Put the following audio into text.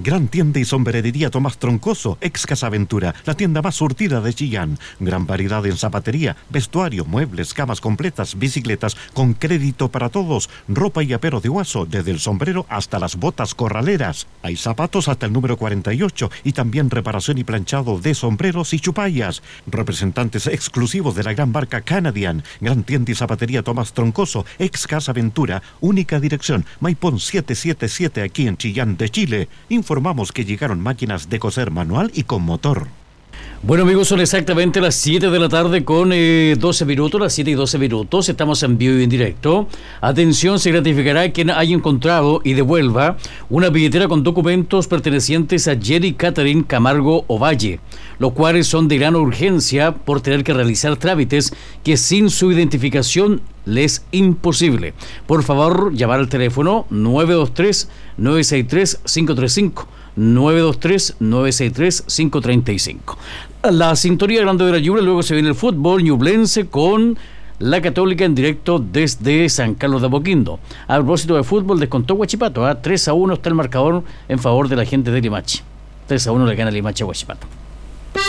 Gran tienda y sombrerería Tomás Troncoso, ex Casa Ventura, la tienda más surtida de Chillán. Gran variedad en zapatería, vestuario, muebles, camas completas, bicicletas, con crédito para todos, ropa y apero de Huaso, desde el sombrero hasta las botas corraleras. Hay zapatos hasta el número 48 y también reparación y planchado de sombreros y chupallas. Representantes exclusivos de la gran marca Canadian. Gran tienda y zapatería Tomás Troncoso, ex Casa Ventura, única dirección, Maipón 777 aquí en Chillán de Chile. Informamos que llegaron máquinas de coser manual y con motor. Bueno, amigos, son exactamente las 7 de la tarde con 12 minutos, las 7 y 12 minutos. Estamos en vivo y en directo. Atención, se gratificará quien haya encontrado y devuelva una billetera con documentos pertenecientes a Jerry Catherine Camargo Ovalle, los cuales son de gran urgencia por tener que realizar trámites que sin su identificación les es imposible. Por favor, llamar al teléfono 923-963-535. 923-963-535. La sintonía grande de la lluvia, luego se viene el fútbol ñublense con la Católica en directo desde San Carlos de Apoquindo. A propósito de fútbol, descontó Huachipato, 3-1 está el marcador en favor de la gente de Limache. 3-1 le gana Limache a Huachipato.